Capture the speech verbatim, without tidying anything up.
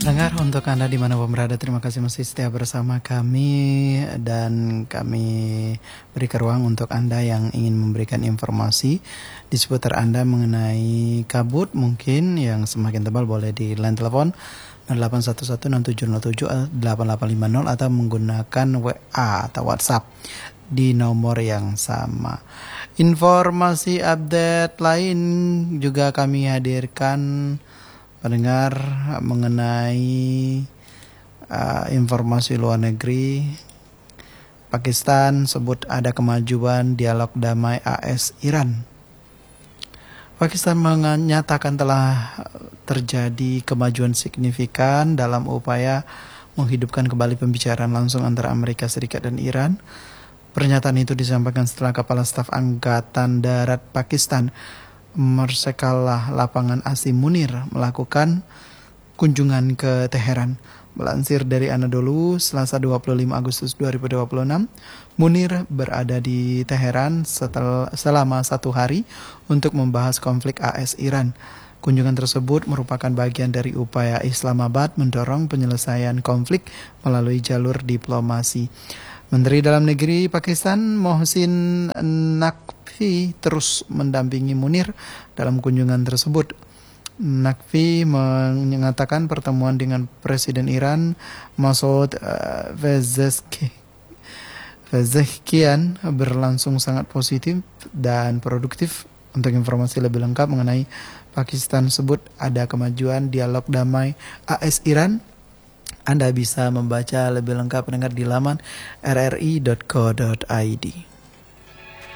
Dengar untuk Anda di mana pun berada, terima kasih masih setia bersama kami dan kami berikan ruang untuk Anda yang ingin memberikan informasi di seputar Anda mengenai kabut mungkin yang semakin tebal, boleh di line telepon nol delapan satu satu enam tujuh nol tujuh delapan delapan lima nol atau menggunakan W A atau WhatsApp di nomor yang sama. Informasi update lain juga kami hadirkan pendengar mengenai uh, informasi luar negeri. Pakistan sebut ada kemajuan dialog damai A S Iran. Pakistan menyatakan telah terjadi kemajuan signifikan dalam upaya menghidupkan kembali pembicaraan langsung antara Amerika Serikat dan Iran. Pernyataan itu disampaikan setelah Kepala Staf Angkatan Darat Pakistan Marsikal Lapangan Asim Munir melakukan kunjungan ke Teheran. Melansir dari Anadolu, Selasa dua puluh lima Agustus dua ribu dua puluh enam, Munir berada di Teheran setel, selama satu hari untuk membahas konflik A S Iran. Kunjungan tersebut merupakan bagian dari upaya Islamabad mendorong penyelesaian konflik melalui jalur diplomasi. Menteri Dalam Negeri Pakistan Mohsin Naqvi terus mendampingi Munir dalam kunjungan tersebut. Naqvi mengatakan pertemuan dengan Presiden Iran Masoud uh, Pezeshkian berlangsung sangat positif dan produktif. Untuk informasi lebih lengkap mengenai Pakistan sebut ada kemajuan dialog damai A S Iran, Anda bisa membaca lebih lengkap pendengar di laman r r i dot co dot i d.